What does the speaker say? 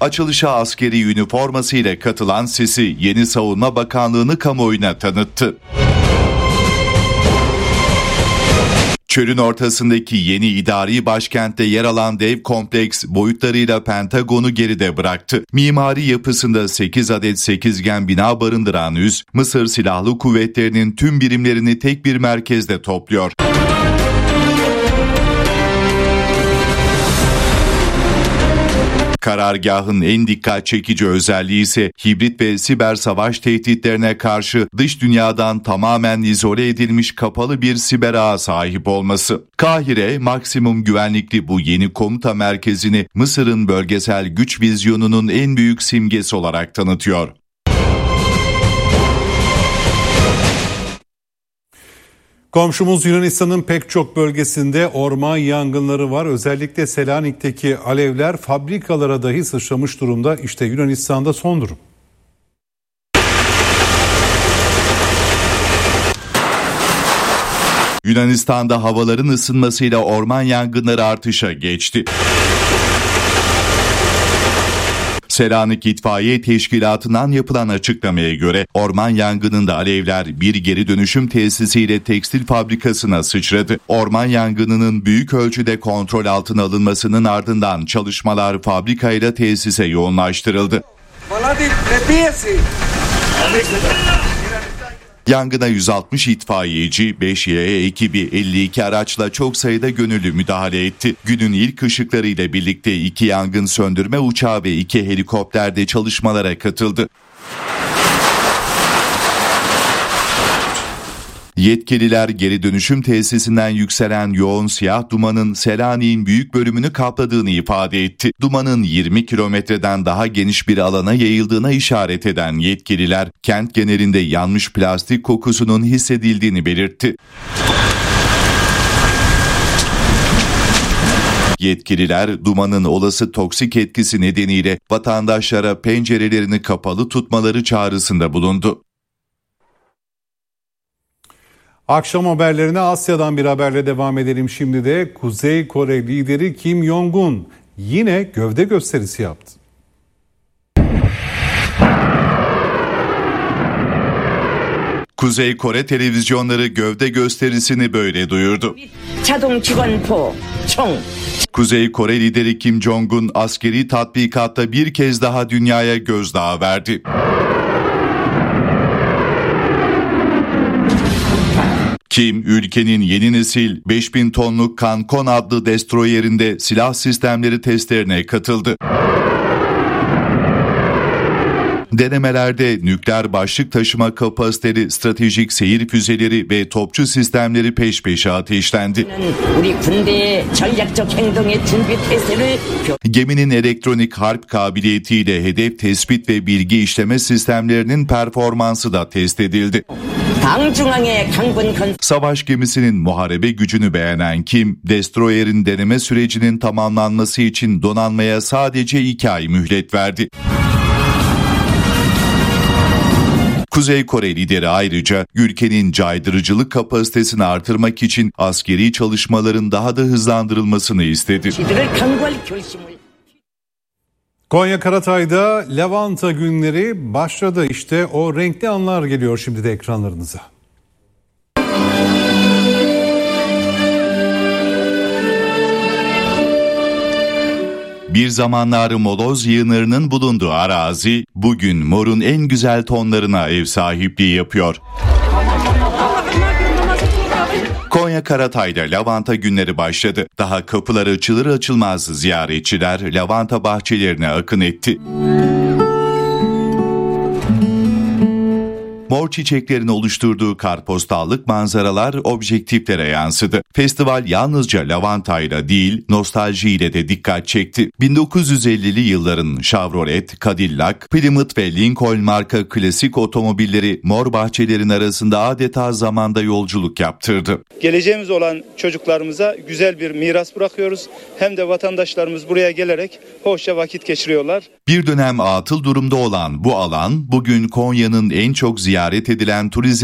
Açılışa askeri üniformasıyla katılan Sisi, yeni Savunma Bakanlığı'nı kamuoyuna tanıttı. Çölün ortasındaki yeni idari başkentte yer alan dev kompleks boyutlarıyla Pentagon'u geride bıraktı. Mimari yapısında 8 adet sekizgen bina barındıran üs, Mısır Silahlı Kuvvetleri'nin tüm birimlerini tek bir merkezde topluyor. Karargahın en dikkat çekici özelliği ise hibrit ve siber savaş tehditlerine karşı dış dünyadan tamamen izole edilmiş kapalı bir siber ağa sahip olması. Kahire, maksimum güvenlikli bu yeni komuta merkezini Mısır'ın bölgesel güç vizyonunun en büyük simgesi olarak tanıtıyor. Komşumuz Yunanistan'ın pek çok bölgesinde orman yangınları var. Özellikle Selanik'teki alevler fabrikalara dahi sıçramış durumda. İşte Yunanistan'da son durum. Yunanistan'da havaların ısınmasıyla orman yangınları artışa geçti. Selanik İtfaiye Teşkilatı'ndan yapılan açıklamaya göre orman yangınında alevler bir geri dönüşüm tesisiyle tekstil fabrikasına sıçradı. Orman yangınının büyük ölçüde kontrol altına alınmasının ardından çalışmalar fabrikayla tesise yoğunlaştırıldı. Yangına 160 itfaiyeci, 5 yaya ekibi, 52 araçla çok sayıda gönüllü müdahale etti. Günün ilk ışıklarıyla birlikte 2 yangın söndürme uçağı ve 2 helikopter de çalışmalara katıldı. Yetkililer geri dönüşüm tesisinden yükselen yoğun siyah dumanın Selanik'in büyük bölümünü kapladığını ifade etti. Dumanın 20 kilometreden daha geniş bir alana yayıldığına işaret eden yetkililer, kent genelinde yanmış plastik kokusunun hissedildiğini belirtti. Yetkililer dumanın olası toksik etkisi nedeniyle vatandaşlara pencerelerini kapalı tutmaları çağrısında bulundu. Akşam haberlerine Asya'dan bir haberle devam edelim. Şimdi de Kuzey Kore lideri Kim Jong-un yine gövde gösterisi yaptı. Kuzey Kore televizyonları gövde gösterisini böyle duyurdu. Kuzey Kore lideri Kim Jong-un askeri tatbikatta bir kez daha dünyaya gözdağı verdi. Kim, ülkenin yeni nesil 5000 tonluk Kankon adlı destroyerinde silah sistemleri testlerine katıldı. Denemelerde nükleer başlık taşıma kapasiteli stratejik seyir füzeleri ve topçu sistemleri peş peşe ateşlendi. Geminin elektronik harp kabiliyetiyle hedef tespit ve bilgi işleme sistemlerinin performansı da test edildi. Savaş gemisinin muharebe gücünü beğenen Kim, destroyer'in deneme sürecinin tamamlanması için donanmaya sadece 2 ay mühlet verdi. Kuzey Kore lideri ayrıca ülkenin caydırıcılık kapasitesini artırmak için askeri çalışmaların daha da hızlandırılmasını istedi. Konya Karatay'da lavanta günleri başladı. İşte o renkli anlar geliyor şimdi de ekranlarınıza. Bir zamanlar moloz yığınlarının bulunduğu arazi bugün morun en güzel tonlarına ev sahipliği yapıyor. Konya Karatay'da lavanta günleri başladı. Daha kapıları açılır açılmaz ziyaretçiler lavanta bahçelerine akın etti. Mor çiçeklerin oluşturduğu kartpostallık manzaralar objektiflere yansıdı. Festival yalnızca lavantayla değil, nostaljiyle de dikkat çekti. 1950'li yılların Chevrolet, Cadillac, Plymouth ve Lincoln marka klasik otomobilleri mor bahçelerin arasında adeta zamanda yolculuk yaptırdı. Geleceğimiz olan çocuklarımıza güzel bir miras bırakıyoruz. Hem de vatandaşlarımız buraya gelerek hoşça vakit geçiriyorlar. Bir dönem atıl durumda olan bu alan bugün Konya'nın en çok ziyaret edilen turizm